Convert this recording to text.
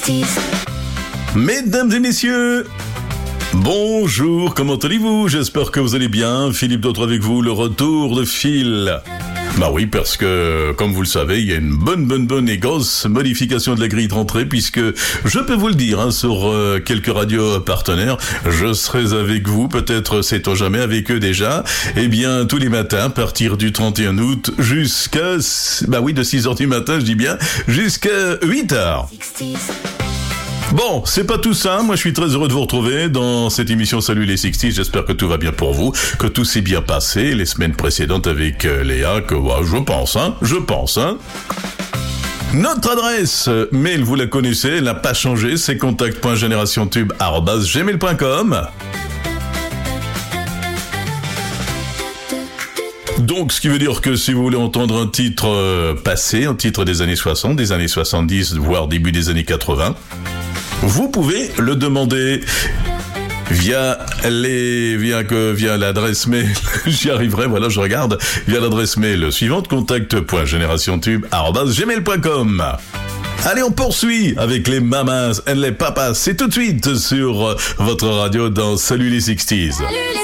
Mesdames et messieurs, bonjour, comment allez-vous? J'espère que vous allez bien. Philippe Dautre avec vous, le retour de Phil. Bah oui, parce que, comme vous le savez, il y a une bonne et grosse modification de la grille de rentrée, puisque, je peux vous le dire, sur quelques radios partenaires, je serai avec vous, peut-être sait-on jamais, avec eux déjà, eh bien, tous les matins, à partir du 31 août, jusqu'à, de 6h du matin, je dis bien, jusqu'à 8h. Bon, c'est pas tout ça. Moi, je suis très heureux de vous retrouver dans cette émission Salut les 60s. J'espère que tout va bien pour vous, que tout s'est bien passé les semaines précédentes avec Léa, que je pense. Notre adresse mail, vous la connaissez, elle n'a pas changé, c'est contact.generationtube@gmail.com. Donc, ce qui veut dire que si vous voulez entendre un titre passé, un titre des années 60, des années 70, voire début des années 80, vous pouvez le demander via l'adresse mail, j'y arriverai, voilà, je regarde, via l'adresse mail suivante, contact.generationtube@gmail.com. Allez, on poursuit avec les mamas et les papas, c'est tout de suite sur votre radio dans Salut les 60s.